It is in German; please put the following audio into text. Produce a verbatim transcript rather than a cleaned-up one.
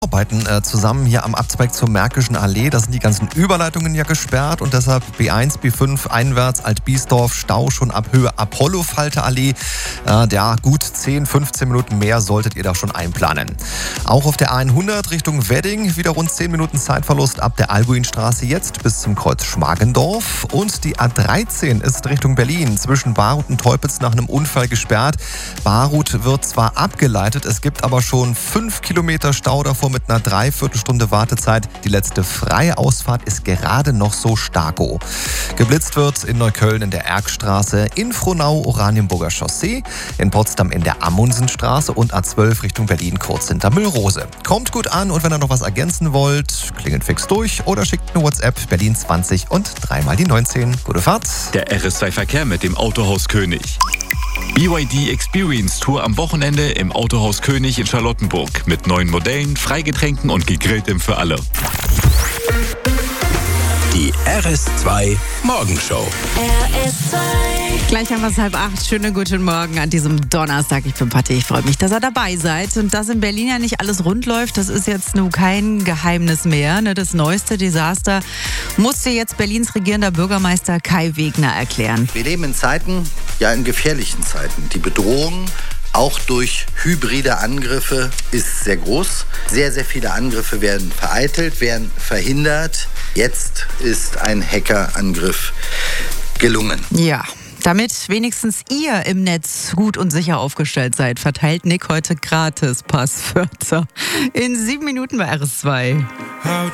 Arbeiten äh, zusammen hier am Abzweig zur Märkischen Allee. Da sind die ganzen Überleitungen ja gesperrt und deshalb B eins, B fünf einwärts, Alt-Biesdorf, Stau schon ab Höhe Apollo-Falte-Allee. Äh, ja, gut zehn, fünfzehn Minuten mehr solltet ihr da schon einplanen. Auch auf der A hundert Richtung Wedding wieder rund zehn Minuten Zeitverlust ab der Alguinstraße jetzt bis zum Kreuz Schmargendorf. Und die A dreizehn ist Richtung Berlin zwischen Baruth und Teupitz nach einem Unfall gesperrt. Baruth wird zwar abgeleitet, es gibt aber schon fünf Kilometer Stau davor mit einer Dreiviertelstunde Wartezeit. Die letzte freie Ausfahrt ist gerade noch so starko. Geblitzt wird in Neukölln in der Erkstraße, in Frohnau Oranienburger Chaussee, in Potsdam in der Amundsenstraße und A zwölf Richtung Berlin kurz hinter Müllrose. Kommt gut an und wenn ihr noch was ergänzen wollt, klingelt fix durch oder schickt eine WhatsApp Berlin zwanzig und dreimal die neunzehn. Gute Fahrt. Der R S zwei Verkehr mit dem Autohaus König. B Y D Experience Tour am Wochenende im Autohaus König in Charlottenburg mit neuen Modellen, Freigetränken und gegrilltem für alle. Die R S zwei Morgenshow. R S zwei. Gleich haben wir es halb acht. Schönen guten Morgen an diesem Donnerstag. Ich bin Patti. Ich freue mich, dass ihr dabei seid. Und dass in Berlin ja nicht alles rund läuft, das ist jetzt nun kein Geheimnis mehr. Das neueste Desaster musste jetzt Berlins regierender Bürgermeister Kai Wegner erklären. Wir leben in Zeiten, ja in gefährlichen Zeiten. Die Bedrohung auch durch hybride Angriffe ist sehr groß. Sehr, sehr viele Angriffe werden vereitelt, werden verhindert. Jetzt ist ein Hackerangriff gelungen. Ja. Damit wenigstens ihr im Netz gut und sicher aufgestellt seid, verteilt Nick heute gratis Passwörter. In sieben Minuten bei R S zwei.